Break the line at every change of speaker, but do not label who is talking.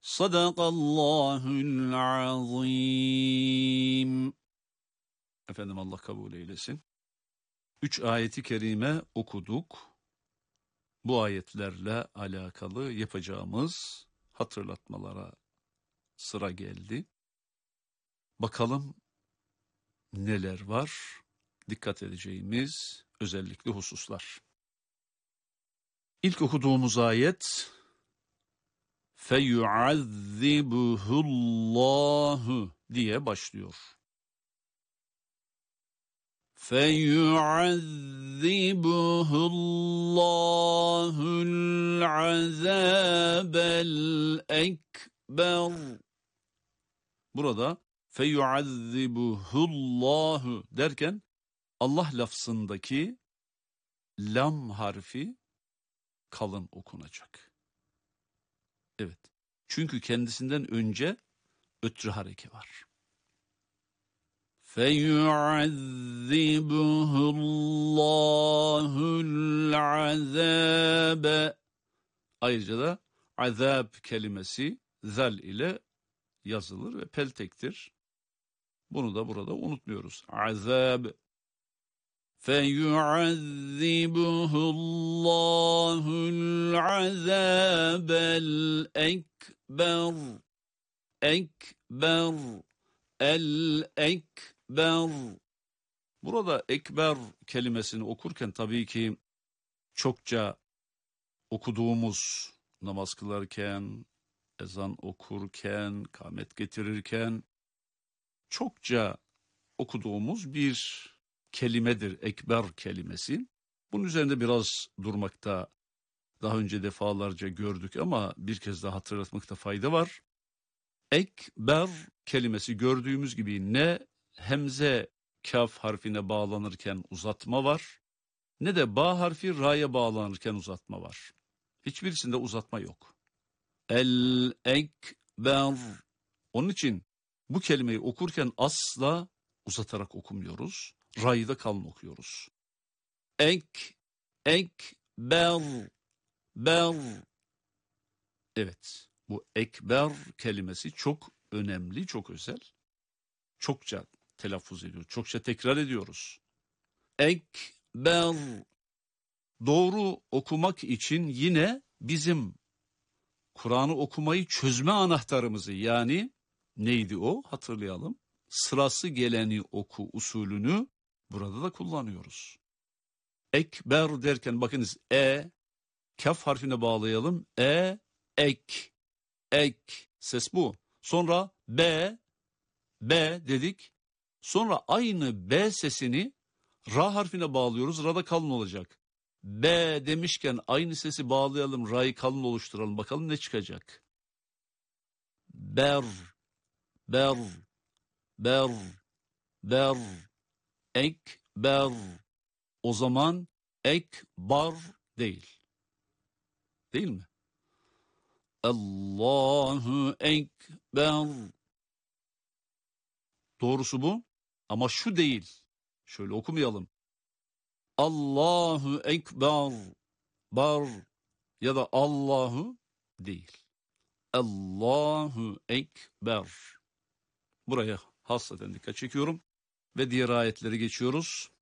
Sadakallahul azim. Efendim Allah kabul eylesin. 3 ayeti kerime okuduk. Bu ayetlerle alakalı yapacağımız hatırlatmalara sıra geldi. Bakalım neler var? Dikkat edeceğimiz özellikle hususlar. İlk okuduğumuz ayet feyuazzibuhullahu diye başlıyor. Feyuazzibuhullahul azabel ekber. Burada feyuazzibuhullahu derken Allah lafzındaki lam harfi kalın okunacak. Evet. Çünkü kendisinden önce ötrü hareke var. Feyuazzibuhullahul azabe. Ayrıca da azab kelimesi zal ile yazılır ve peltektir. Bunu da burada unutmuyoruz. Azab. Feyuazzibuhullahul azabel ekber. Ekber. El-ekber. Burada ekber kelimesini okurken tabii ki çokça okuduğumuz namaz kılarken, ezan okurken, kâmet getirirken çokça okuduğumuz bir kelimedir ekber kelimesi. Bunun üzerinde biraz durmakta daha önce defalarca gördük ama bir kez daha hatırlatmakta fayda var. Ekber kelimesi gördüğümüz gibi ne hemze kaf harfine bağlanırken uzatma var, ne de ba harfi ra'ya bağlanırken uzatma var. Hiçbirisinde uzatma yok. El-ekber. Onun için bu kelimeyi okurken asla uzatarak okumuyoruz. Ra'yı da kalın okuyoruz. Ekber. Ber. Evet. Bu ekber kelimesi çok önemli, çok özel. Çokça telaffuz ediyoruz, çokça tekrar ediyoruz. Ekber. Doğru okumak için yine bizim Kur'an'ı okumayı çözme anahtarımızı, yani neydi o? Hatırlayalım. Sırası geleni oku usulünü burada da kullanıyoruz. Ekber derken bakınız kaf harfine bağlayalım. Ek. Ses bu. Sonra B dedik. Sonra aynı B sesini ra harfine bağlıyoruz. Ra'da kalın olacak. B demişken aynı sesi bağlayalım. Ra'yı kalın oluşturalım. Bakalım ne çıkacak. Ber. Ekber. O zaman ekbar değil. Değil mi? Allahu ekber. Doğrusu bu. Ama şu değil. Şöyle okumayalım. Allahu ekber. Bar ya da Allahu değil. Allahu ekber. Buraya hasreten dikkat çekiyorum ve diğer ayetleri geçiyoruz.